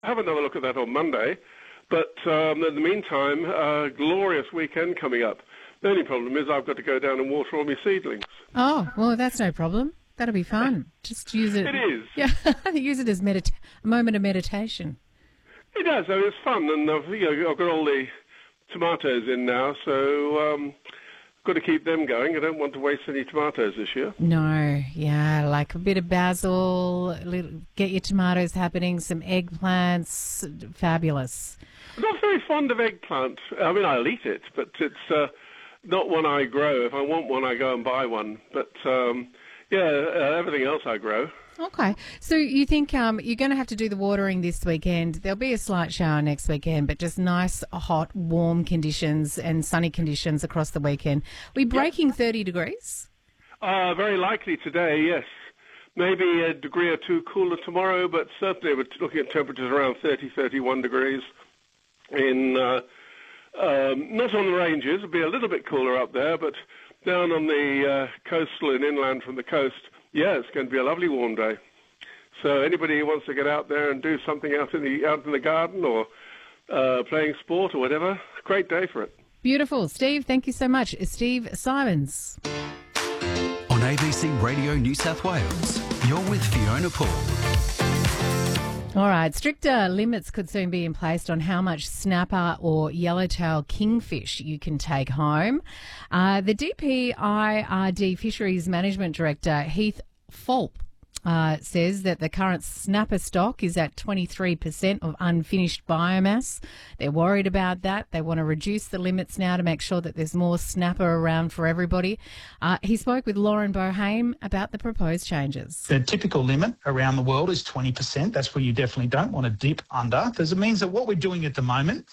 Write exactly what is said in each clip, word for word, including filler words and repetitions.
have another look at that on Monday. But um, in the meantime, uh, glorious weekend coming up. The only problem is I've got to go down and water all my seedlings. Oh, well, that's no problem. That'll be fun. Just use it. It is. Yeah, use it as medita- a moment of meditation. It does. I mean, it's fun, and I've, you know, I've got all the tomatoes in now, so um, I've got to keep them going. I don't want to waste any tomatoes this year. No, yeah, like a bit of basil, a little, get your tomatoes happening, some eggplants, fabulous. I'm not very fond of eggplant. I mean, I'll eat it, but it's uh, not one I grow. If I want one, I go and buy one. But, um, yeah, uh, everything else I grow. Okay. So you think um, you're going to have to do the watering this weekend. There'll be a slight shower next weekend, but just nice, hot, warm conditions and sunny conditions across the weekend. We're breaking yep. thirty degrees? Uh, very likely today, yes. Maybe a degree or two cooler tomorrow, but certainly we're looking at temperatures around thirty, thirty-one degrees. In uh, um, not on the ranges, it'll be a little bit cooler up there, but down on the uh, coastal and inland from the coast, yeah, it's going to be a lovely warm day. So anybody who wants to get out there and do something out in the out in the garden or uh, playing sport or whatever, great day for it. Beautiful. Steve, thank you so much. Steve Simons. On A B C Radio New South Wales, you're with Fiona Paul. All right, stricter limits could soon be in place on how much snapper or yellowtail kingfish you can take home. Uh, the D P I R D Fisheries Management Director, Heath Fulp, uh, says that the current snapper stock is at twenty-three percent of unfinished biomass. They're worried about that. They want to reduce the limits now to make sure that there's more snapper around for everybody. Uh, he spoke with Lauren Bohame about the proposed changes. The typical limit around the world is twenty percent. That's where you definitely don't want to dip under, because it means that what we're doing at the moment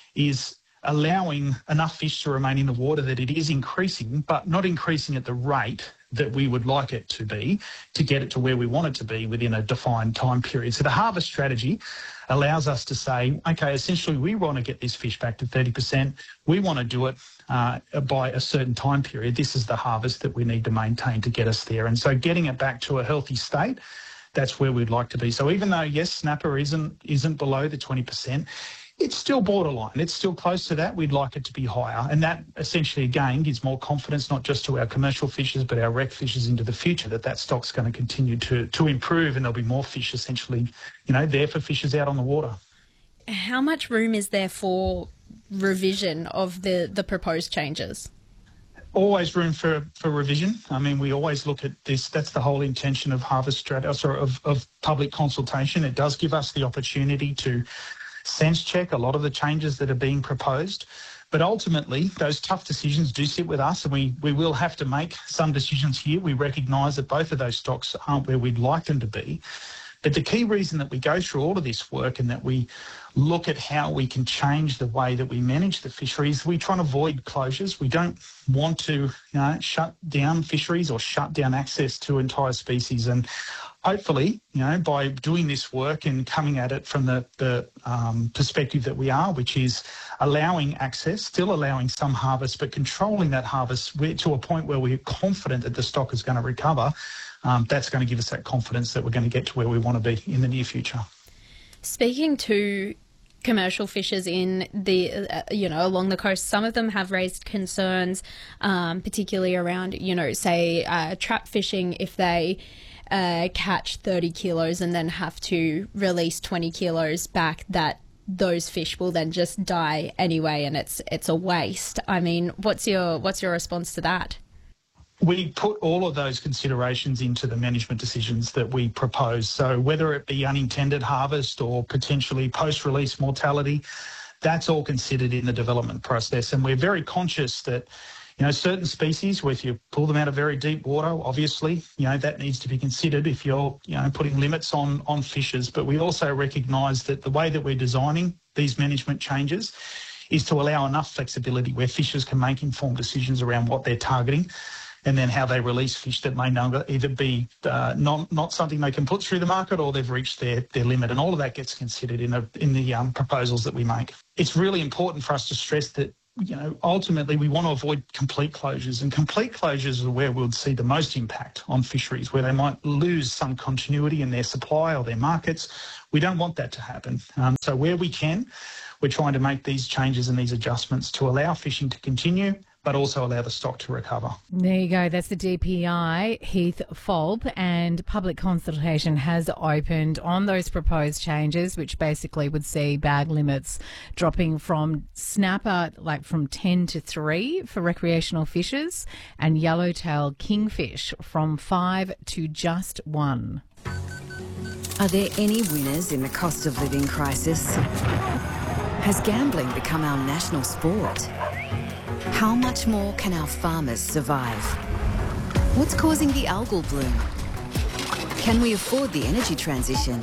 is allowing enough fish to remain in the water that it is increasing, but not increasing at the rate that we would like it to be to get it to where we want it to be within a defined time period. So the harvest strategy allows us to say, okay, essentially we want to get this fish back to thirty percent. We want to do it uh, by a certain time period. This is the harvest that we need to maintain to get us there. And so getting it back to a healthy state, that's where we'd like to be. So even though, yes, snapper isn't isn't below the twenty percent, it's still borderline. It's still close to that. We'd like it to be higher. And that essentially, again, gives more confidence not just to our commercial fishers but our rec fishers into the future that that stock's going to continue to, to improve, and there'll be more fish essentially, you know, there for fishers out on the water. How much room is there for revision of the, the proposed changes? Always room for, for revision. I mean, we always look at this. That's the whole intention of harvest strategy, sorry, of, of public consultation. It does give us the opportunity to sense check a lot of the changes that are being proposed. But ultimately, those tough decisions do sit with us, and we, we will have to make some decisions here. We recognise that both of those stocks aren't where we'd like them to be. But the key reason that we go through all of this work and that we look at how we can change the way that we manage the fisheries, we try and avoid closures. We don't want to, you know, shut down fisheries or shut down access to entire species. And hopefully, you know, by doing this work and coming at it from the, the um, perspective that we are, which is allowing access, still allowing some harvest, but controlling that harvest to a point where we're confident that the stock is going to recover, um, that's going to give us that confidence that we're going to get to where we want to be in the near future. Speaking to commercial fishers in the, uh, you know, along the coast, some of them have raised concerns, um, particularly around, you know, say uh, trap fishing, if they Uh, catch thirty kilos and then have to release twenty kilos back, that those fish will then just die anyway, and it's it's a waste. I mean, what's your what's your response to that? We put all of those considerations into the management decisions that we propose. So whether it be unintended harvest or potentially post-release mortality, that's all considered in the development process. And we're very conscious that, you know, certain species, where if you pull them out of very deep water, obviously, you know, that needs to be considered if you're, you know, putting limits on, on fishers. But we also recognise that the way that we're designing these management changes is to allow enough flexibility where fishers can make informed decisions around what they're targeting and then how they release fish that may either be uh, not, not something they can put through the market, or they've reached their, their limit. And all of that gets considered in, a, in the um, proposals that we make. It's really important for us to stress that you know, ultimately we want to avoid complete closures, and complete closures are where we'll see the most impact on fisheries, where they might lose some continuity in their supply or their markets. We don't want that to happen. Um, so where we can, we're trying to make these changes and these adjustments to allow fishing to continue, but also allow the stock to recover. There you go. That's the D P I, Heath Fulp, and public consultation has opened on those proposed changes, which basically would see bag limits dropping from snapper, like from ten to three for recreational fishers, and yellowtail kingfish from five to just one. Are there any winners in the cost of living crisis? Has gambling become our national sport? How much more can our farmers survive? What's causing the algal bloom? Can we afford the energy transition?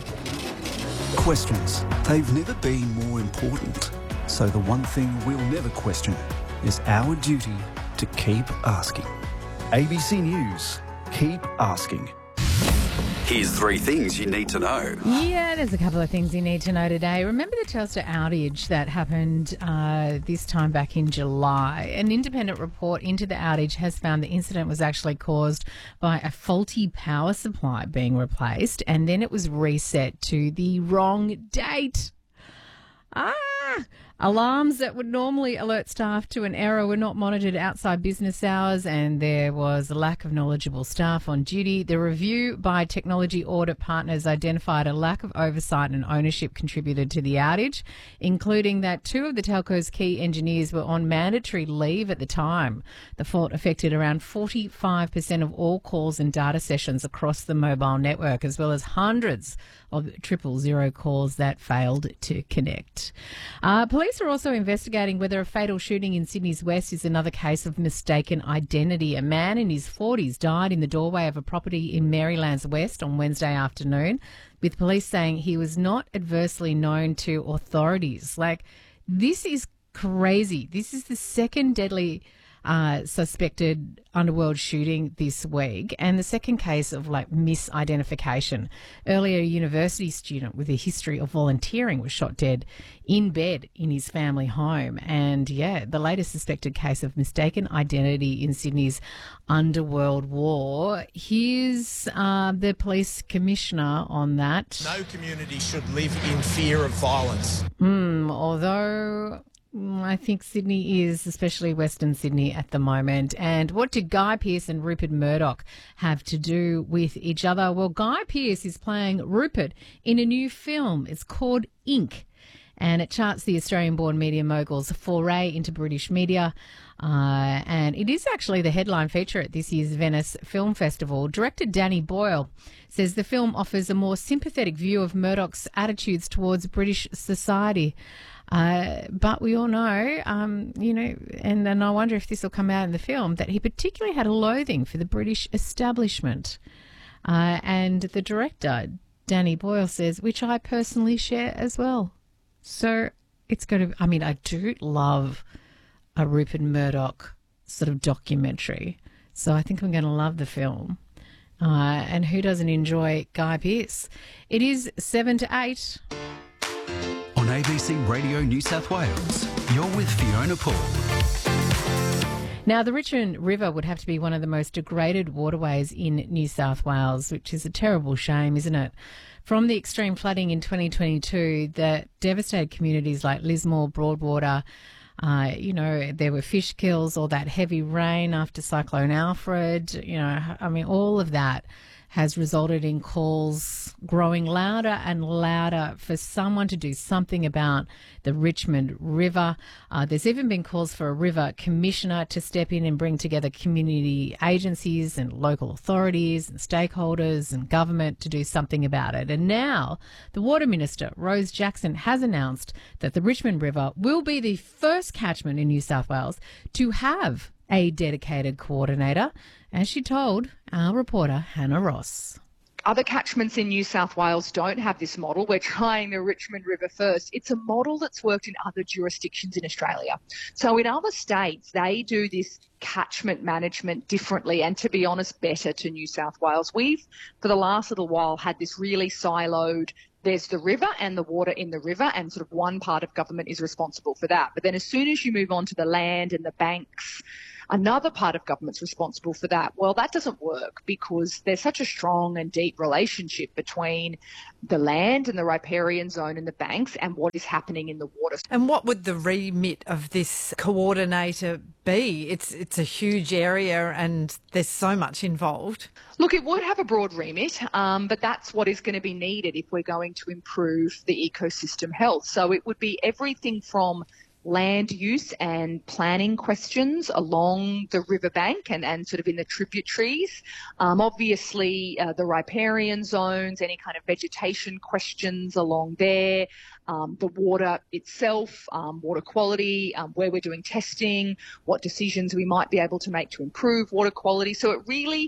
Questions. They've never been more important. So the one thing we'll never question is our duty to keep asking. A B C News. Keep asking. Here's three things you need to know. Yeah, there's a couple of things you need to know today. Remember the Telstra outage that happened uh, this time back in July? An independent report into the outage has found the incident was actually caused by a faulty power supply being replaced, and then it was reset to the wrong date. Ah! Alarms that would normally alert staff to an error were not monitored outside business hours, and there was a lack of knowledgeable staff on duty. The review by Technology Audit Partners identified a lack of oversight and ownership contributed to the outage, including that two of the telco's key engineers were on mandatory leave at the time. The fault affected around forty-five percent of all calls and data sessions across the mobile network, as well as hundreds of triple zero calls that failed to connect. Uh, police are also investigating whether a fatal shooting in Sydney's West is another case of mistaken identity. A man in his forties died in the doorway of a property in Maryland's West on Wednesday afternoon, with police saying he was not adversely known to authorities. Like, this is crazy. This is the second deadly Uh, suspected underworld shooting this week, and the second case of like misidentification. Earlier, a university student with a history of volunteering was shot dead in bed in his family home. And yeah, the latest suspected case of mistaken identity in Sydney's underworld war. Here's uh, the police commissioner on that. No community should live in fear of violence. Mm, although I think Sydney is, especially Western Sydney at the moment. And what do Guy Pearce and Rupert Murdoch have to do with each other? Well, Guy Pearce is playing Rupert in a new film. It's called Ink, and it charts the Australian-born media mogul's foray into British media. Uh, and it is actually the headline feature at this year's Venice Film Festival. Director Danny Boyle says the film offers a more sympathetic view of Murdoch's attitudes towards British society. Uh, but we all know, um, you know, and, and I wonder if this will come out in the film, that he particularly had a loathing for the British establishment. Uh, and the director, Danny Boyle, says, which I personally share as well. So it's going to, I mean, I do love a Rupert Murdoch sort of documentary. So I think I'm going to love the film. Uh, and who doesn't enjoy Guy Pearce? It is seven to eight. On A B C Radio New South Wales, you're with Fiona Paul. Now, the Richmond River would have to be one of the most degraded waterways in New South Wales, which is a terrible shame, isn't it? From the extreme flooding in twenty twenty-two that devastated communities like Lismore, Broadwater, uh, you know, there were fish kills, all that heavy rain after Cyclone Alfred, you know, I mean, all of that has resulted in calls growing louder and louder for someone to do something about the Richmond River. Uh, there's even been calls for a river commissioner to step in and bring together community agencies and local authorities and stakeholders and government to do something about it. And now the Water Minister, Rose Jackson, has announced that the Richmond River will be the first catchment in New South Wales to have a dedicated coordinator, as she told our reporter Hannah Ross. Other catchments in New South Wales don't have this model. We're trying the Richmond River first. It's a model that's worked in other jurisdictions in Australia. So in other states, they do this catchment management differently and, to be honest, better to New South Wales. We've, for the last little while, had this really siloed there's the river and the water in the river, and sort of one part of government is responsible for that. But then as soon as you move on to the land and the banks, another part of government's responsible for that. Well, that doesn't work because there's such a strong and deep relationship between the land and the riparian zone and the banks and what is happening in the water. And what would the remit of this coordinator be? It's it's a huge area and there's so much involved. Look, it would have a broad remit, um, but that's what is going to be needed if we're going to improve the ecosystem health. So it would be everything from land use and planning questions along the riverbank and, and sort of in the tributaries. Um, obviously, uh, the riparian zones, any kind of vegetation questions along there, um, the water itself, um, water quality, um, where we're doing testing, what decisions we might be able to make to improve water quality. So it really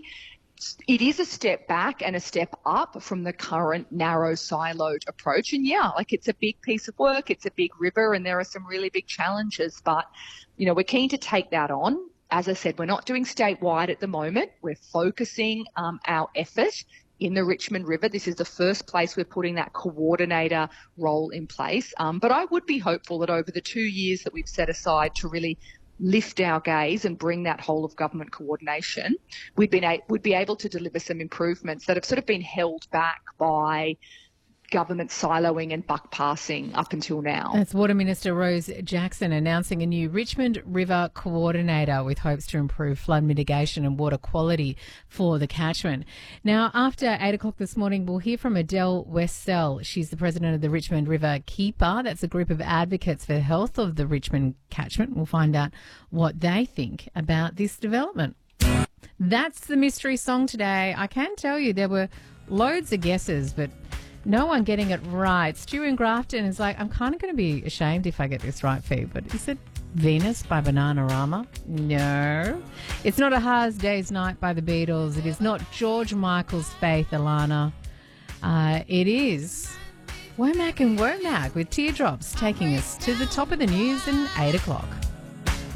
It is a step back and a step up from the current narrow siloed approach. And yeah, like it's a big piece of work, it's a big river, and there are some really big challenges. But, you know, we're keen to take that on. As I said, we're not doing statewide at the moment. We're focusing um, our effort in the Richmond River. This is the first place we're putting that coordinator role in place. Um, but I would be hopeful that over the two years that we've set aside to really lift our gaze and bring that whole of government coordination, we'd, been a- we'd be able to deliver some improvements that have sort of been held back by government siloing and buck passing up until now. That's Water Minister Rose Jackson announcing a new Richmond River Coordinator with hopes to improve flood mitigation and water quality for the catchment. Now, after eight o'clock this morning, we'll hear from Adele Westell. She's the president of the Richmond River Keeper. That's a group of advocates for the health of the Richmond catchment. We'll find out what they think about this development. That's the mystery song today. I can tell you there were loads of guesses, but no one getting it right. Stu in Grafton is like, I'm kind of going to be ashamed if I get this right, Fee, but is it Venus by Bananarama? No. It's not A Hard Day's Night by the Beatles. It is not George Michael's Faith, Alana. Uh, it is Womack and Womack with Teardrops taking us to the top of the news and eight o'clock.